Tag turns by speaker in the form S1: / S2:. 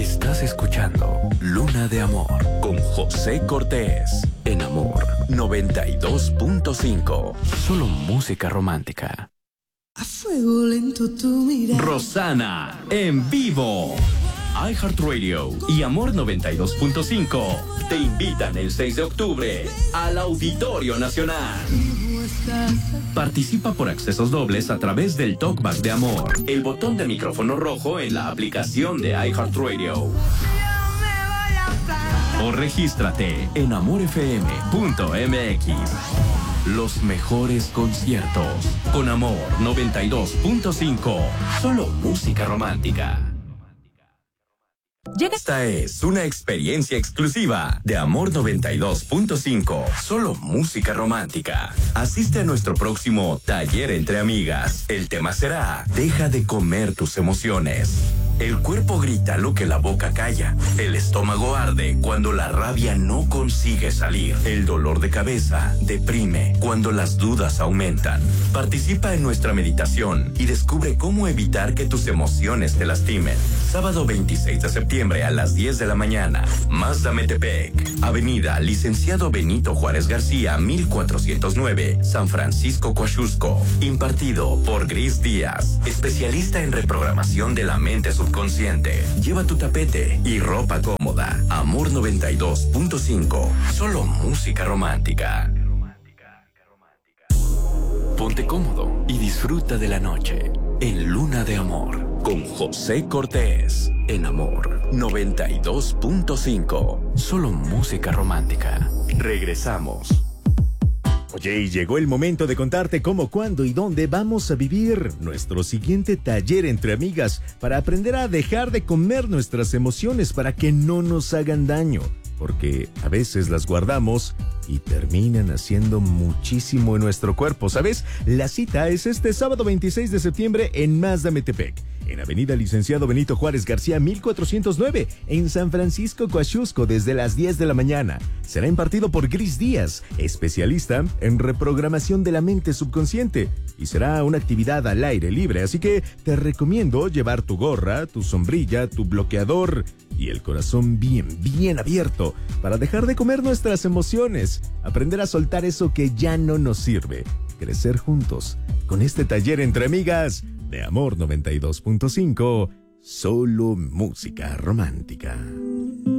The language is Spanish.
S1: Estás escuchando Luna de Amor con José Cortés en Amor 92.5. Solo música romántica.
S2: A fuego lento tu mirada.
S1: Rosana en vivo. iHeartRadio y Amor 92.5 te invitan el 6 de octubre al Auditorio Nacional. Participa por accesos dobles a través del Talkback de Amor, el botón de micrófono rojo en la aplicación de iHeartRadio. O regístrate en amorfm.mx. Los mejores conciertos con Amor 92.5. Solo música romántica. Esta es una experiencia exclusiva de Amor 92.5. Solo música romántica. Asiste a nuestro próximo taller entre amigas. El tema será: deja de comer tus emociones. El cuerpo grita lo que la boca calla. El estómago arde cuando la rabia no consigue salir. El dolor de cabeza deprime cuando las dudas aumentan. Participa en nuestra meditación y descubre cómo evitar que tus emociones te lastimen. Sábado 26 de septiembre a las 10 de la mañana. Mazda Metepec, Avenida Licenciado Benito Juárez García, 1409, San Francisco, Coaxusco. Impartido por Gris Díaz, especialista en reprogramación de la mente subconsciente. Lleva tu tapete y ropa cómoda. Amor 92.5. Solo música romántica. Ponte cómodo y disfruta de la noche en Luna de Amor con José Cortés en Amor 92.5. Solo música romántica. Regresamos.
S3: Oye, y llegó el momento de contarte cómo, cuándo y dónde vamos a vivir nuestro siguiente taller entre amigas para aprender a dejar de comer nuestras emociones para que no nos hagan daño, porque a veces las guardamos y terminan haciendo muchísimo en nuestro cuerpo, ¿sabes? La cita es este sábado 26 de septiembre en Mazda Metepec, en Avenida Licenciado Benito Juárez García, 1409, en San Francisco, Coaxusco, desde las 10 de la mañana. Será impartido por Gris Díaz, especialista en reprogramación de la mente subconsciente, y será una actividad al aire libre, así que te recomiendo llevar tu gorra, tu sombrilla, tu bloqueador y el corazón bien abierto para dejar de comer nuestras emociones, aprender a soltar eso que ya no nos sirve, crecer juntos con este taller entre amigas de Amor 92.5, solo música romántica.